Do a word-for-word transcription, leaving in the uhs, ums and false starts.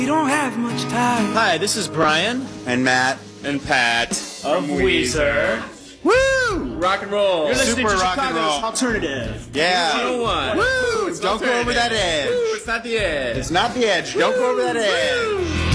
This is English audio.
We don't have much time. Hi, this is Brian And Matt. And Pat. of Weezer. Woo! Rock and roll. You're listening Super to rock and Chicago's roll. Alternative. Yeah. one oh one. Woo! Don't go over that edge. Woo, it's not the edge. It's not the edge. Don't go over that edge.